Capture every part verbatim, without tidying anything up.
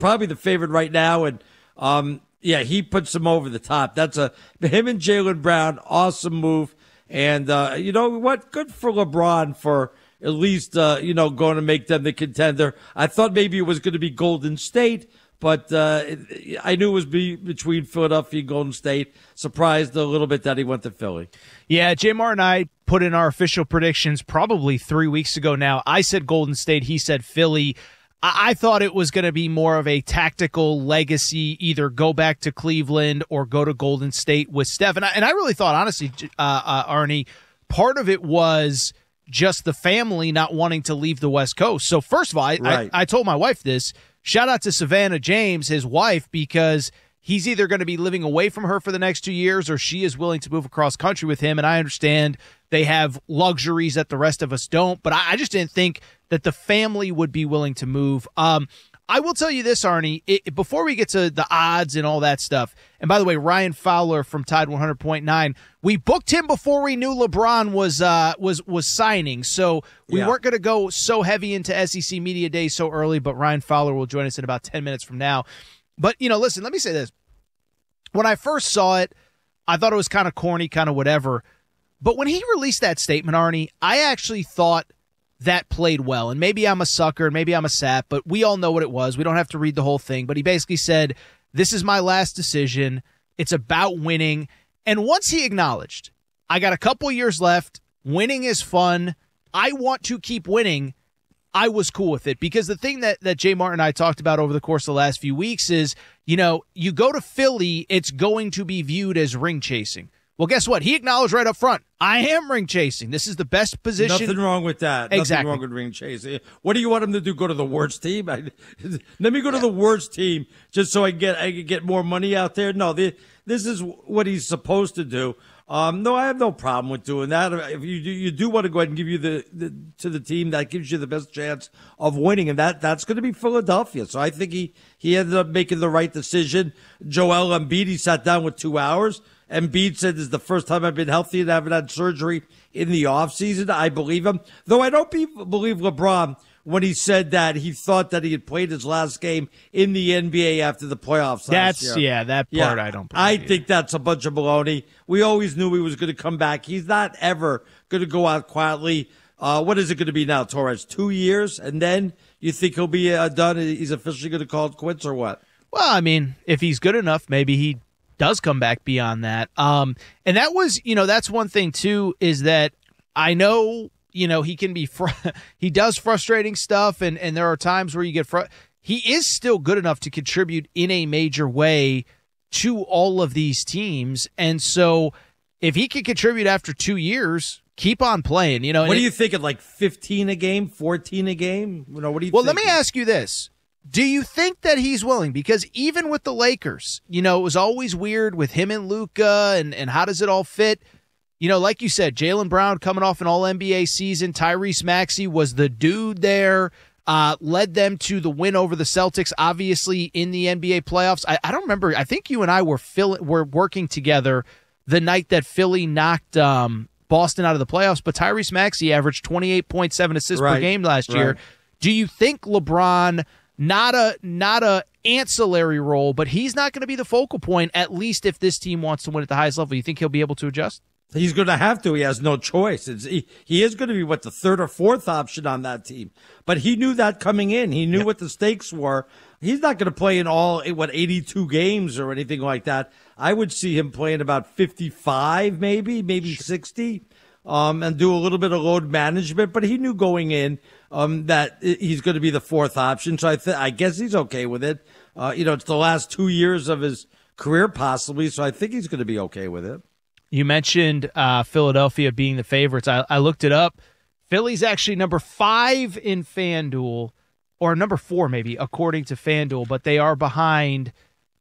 probably the favorite right now. And, um, yeah, he puts them over the top. That's a him and Jaylen Brown, awesome move. And uh, you know what? Good for LeBron for at least uh, you know going to make them the contender. I thought maybe it was going to be Golden State, but uh, I knew it was be between Philadelphia and Golden State. Surprised a little bit that he went to Philly. Yeah, J Mar and I put in our official predictions probably three weeks ago now. I said Golden State. He said Philly. I thought it was going to be more of a tactical legacy, either go back to Cleveland or go to Golden State with Steph. And I, and I really thought, honestly, uh, uh, Arnie, part of it was just the family not wanting to leave the West Coast. So first of all, I, right. I, I told my wife this. Shout out to Savannah James, his wife, because he's either going to be living away from her for the next two years or she is willing to move across country with him. And I understand they have luxuries that the rest of us don't, but I, I just didn't think that the family would be willing to move. Um, I will tell you this, Arnie, it, before we get to the odds and all that stuff, and by the way, Ryan Fowler from Tide one hundred point nine, we booked him before we knew LeBron was uh, was was signing, so we yeah. weren't going to go so heavy into S E C Media Day so early, but Ryan Fowler will join us in about ten minutes from now. But, you know, listen, let me say this. When I first saw it, I thought it was kind of corny, kind of whatever. But when he released that statement, Arnie, I actually thought that played well. And maybe I'm a sucker, and maybe I'm a sap, but we all know what it was. We don't have to read the whole thing. But he basically said, this is my last decision. It's about winning. And once he acknowledged, I got a couple years left. Winning is fun. I want to keep winning. I was cool with it, because the thing that, that Jay Martin and I talked about over the course of the last few weeks is, you know, you go to Philly, it's going to be viewed as ring chasing. Well, guess what? He acknowledged right up front, I am ring chasing. This is the best position. Nothing wrong with that. Exactly. Nothing wrong with ring chasing. What do you want him to do? Go to the worst team? I, let me go to the worst team just so I get I can get more money out there. No, the, this is what he's supposed to do. Um, no, I have no problem with doing that. If you do, you do want to go ahead and give you the, the to the team that gives you the best chance of winning, and that that's going to be Philadelphia. So I think he he ended up making the right decision. Joel Embiid, he sat down with two hours. Embiid said, this is the first time I've been healthy and haven't had surgery in the offseason. I believe him. Though I don't be, believe LeBron when he said that he thought that he had played his last game in the N B A after the playoffs That's, last year. yeah, that part yeah, I don't believe I either. think that's a bunch of baloney. We always knew he was going to come back. He's not ever going to go out quietly. Uh, what is it going to be now, Torres? Two years? And then you think he'll be uh, done? He's officially going to call it quits or what? Well, I mean, if he's good enough, maybe he does come back beyond that. Um, and that was, you know, that's one thing too, is that I know, you know, he can be, fr- he does frustrating stuff. And, and there are times where you get, fr- he is still good enough to contribute in a major way to all of these teams. And so if he can contribute after two years, keep on playing, you know. What are it, you thinking? Like fifteen a game, fourteen a game? You know, what do you well, thinking? let me ask you this. Do you think that he's willing? Because even with the Lakers, you know, it was always weird with him and Luka, and, and how does it all fit? You know, like you said, Jaylen Brown coming off an all N B A season. Tyrese Maxey was the dude there, uh, led them to the win over the Celtics, obviously, in the N B A playoffs. I, I don't remember. I think you and I were, fill, were working together the night that Philly knocked um, Boston out of the playoffs, but Tyrese Maxey averaged twenty-eight point seven assists right. per game last right. year. Do you think LeBron... Not a not a ancillary role, but he's not going to be the focal point, at least if this team wants to win at the highest level. You think he'll be able to adjust? He's going to have to. He has no choice. It's, he, he is going to be, what, the third or fourth option on that team. But he knew that coming in. He knew yep. what the stakes were. He's not going to play in all, what, eighty-two games or anything like that. I would see him playing about fifty-five, maybe, maybe sure. sixty, um, and do a little bit of load management. But he knew going in um, that he's going to be the fourth option. So I, th- I guess he's okay with it. Uh, you know, it's the last two years of his career possibly, so I think he's going to be okay with it. You mentioned uh, Philadelphia being the favorites. I, I looked it up. Philly's actually number five in FanDuel, or number four maybe, according to FanDuel, but they are behind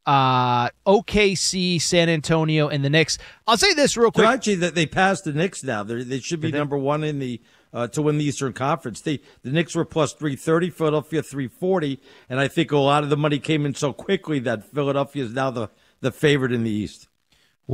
uh, O K C, San Antonio, and the Knicks. I'll say this real quick. So actually, that they passed the Knicks now. They're, they should be number one in the uh, to win the Eastern Conference. They, the Knicks were plus three thirty, Philadelphia three forty, and I think a lot of the money came in so quickly that Philadelphia is now the, the favorite in the East. Well,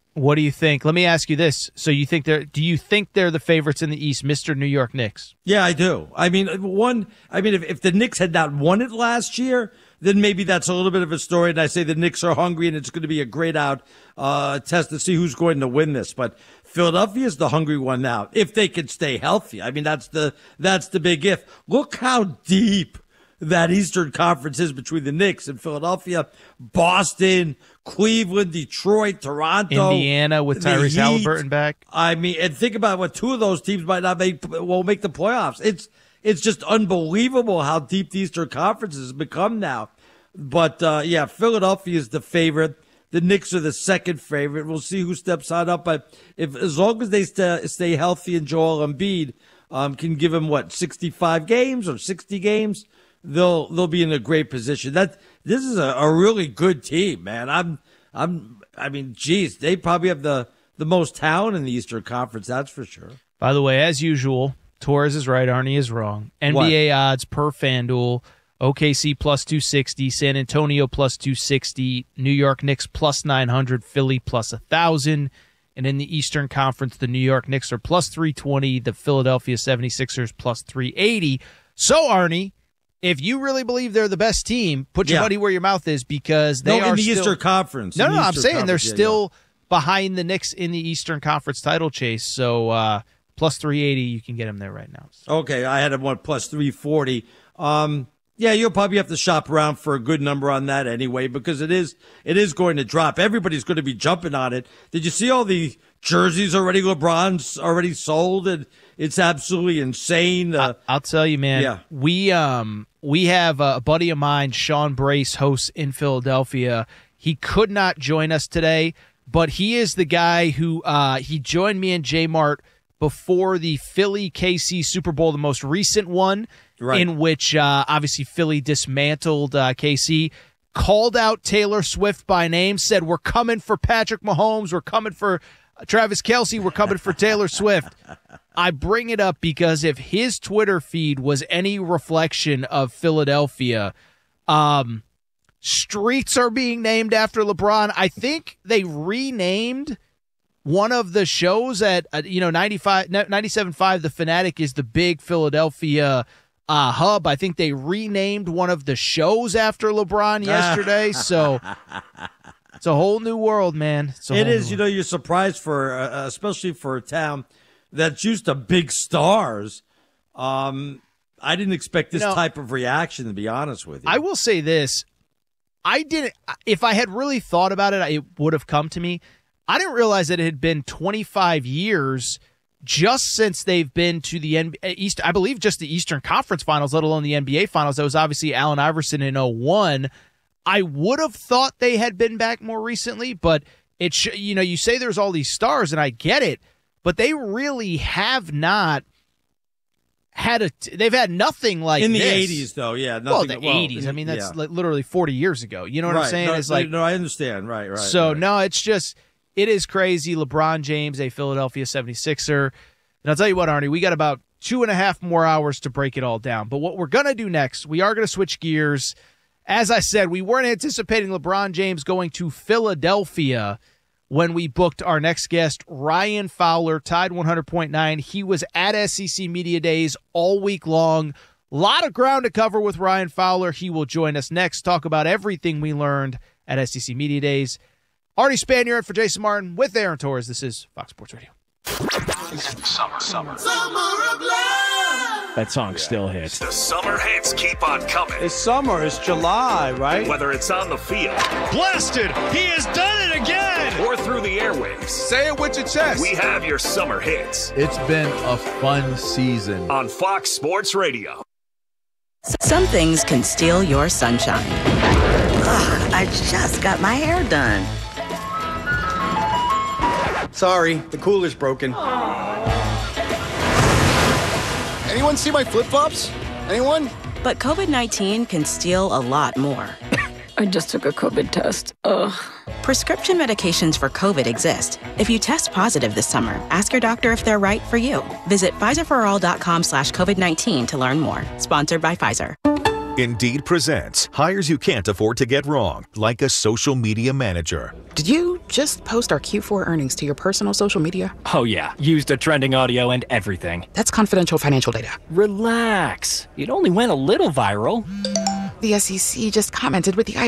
What do you think? Let me ask you this. So you think they're, do you think they're the favorites in the East, Mister New York Knicks? Yeah, I do. I mean, one, I mean, if, if the Knicks had not won it last year, then maybe that's a little bit of a story. And I say the Knicks are hungry and it's going to be a great out, uh, test to see who's going to win this. But Philadelphia is the hungry one now, if they can stay healthy. I mean, that's the, that's the big if. Look how deep that Eastern Conference is between the Knicks and Philadelphia, Boston, Cleveland, Detroit, Toronto, Indiana with Tyrese Halliburton back. I mean, and think about what two of those teams might not make, won't make the playoffs. It's, it's just unbelievable how deep the Eastern Conference has become now. But, uh, yeah, Philadelphia is the favorite. The Knicks are the second favorite. We'll see who steps on up. But if, as long as they stay, stay healthy and Joel Embiid, um, can give him what, sixty-five games or sixty games, they'll, they'll be in a great position. That, this is a, a really good team, man. I'm, I'm, I mean, geez, they probably have the, the most talent in the Eastern Conference. That's for sure. By the way, as usual, Torres is right, Arnie is wrong. N B A what? Odds per FanDuel, O K C plus two sixty, San Antonio plus two sixty, New York Knicks plus nine hundred, Philly plus one thousand. And in the Eastern Conference, the New York Knicks are plus three twenty, the Philadelphia seventy-sixers plus three eighty. So, Arnie, if you really believe they're the best team, put your yeah. money where your mouth is because they no, are in the still, Eastern Conference. No, no, no Eastern I'm saying Conference. they're yeah, still yeah. behind the Knicks in the Eastern Conference title chase. So, uh, plus three eighty, you can get them there right now. So. Okay, I had them one plus three forty. Um, yeah, you'll probably have to shop around for a good number on that anyway because it is it is going to drop. Everybody's going to be jumping on it. Did you see all the jerseys already? LeBron's already sold, and it's absolutely insane. Uh, I'll tell you, man. Yeah. We um we have a buddy of mine, Sean Brace, hosts in Philadelphia. He could not join us today, but he is the guy who uh, he joined me and J Mart before the Philly K C Super Bowl, the most recent one, right. in which uh, obviously Philly dismantled uh, K C, called out Taylor Swift by name, said, we're coming for Patrick Mahomes, we're coming for Travis Kelce, we're coming for Taylor Swift. I bring it up because if his Twitter feed was any reflection of Philadelphia, um, streets are being named after LeBron. I think they renamed one of the shows at, uh, you know, ninety-five, ninety-seven point five, The Fanatic is the big Philadelphia uh, hub. I think they renamed one of the shows after LeBron yesterday. So it's a whole new world, man. It is. You know, you're surprised for, uh, especially for a town that's used to big stars. Um, I didn't expect this you know, type of reaction, to be honest with you. I will say this. I didn't, if I had really thought about it, it would have come to me. I didn't realize that it had been twenty-five years just since they've been to the N B A East. I believe just the Eastern Conference Finals, let alone the N B A Finals. That was obviously Allen Iverson in oh one. I would have thought they had been back more recently, but it sh- you know, you say there's all these stars, and I get it, but they really have not had a. T- they've had nothing like in the this. eighties, though. Yeah, nothing, well, the well, eighties. I mean, that's yeah. like literally forty years ago. You know what right. I'm saying? No, it's like no, I understand. Right, right. So right. no, it's just. It is crazy. LeBron James, a Philadelphia seventy-sixer. And I'll tell you what, Arnie, we got about two and a half more hours to break it all down. But what we're going to do next, we are going to switch gears. As I said, we weren't anticipating LeBron James going to Philadelphia when we booked our next guest, Ryan Fowler, Tide one hundred point nine. He was at S E C Media Days all week long. A lot of ground to cover with Ryan Fowler. He will join us next, talk about everything we learned at S E C Media Days. Artie Spanier for Jason Martin with Aaron Torres. This is Fox Sports Radio. Summer, summer, summer of love. That song still hits. The summer hits keep on coming. It's summer. It's July, right? Whether it's on the field. Blasted! He has done it again! Or through the airwaves. Say it with your chest. We have your summer hits. It's been a fun season. On Fox Sports Radio. Some things can steal your sunshine. Ugh, I just got my hair done. Sorry, the cooler's broken. Anyone see my flip-flops? Anyone? But COVID nineteen can steal a lot more. I just took a COVID test. Ugh. Prescription medications for COVID exist. If you test positive this summer, ask your doctor if they're right for you. Visit Pfizer for all dot com slash COVID nineteen to learn more. Sponsored by Pfizer. Indeed presents hires you can't afford to get wrong, like a social media manager. Did you just post our Q four earnings to your personal social media? Oh yeah, used a trending audio and everything. That's confidential financial data. Relax. It only went a little viral. The S E C just commented with the I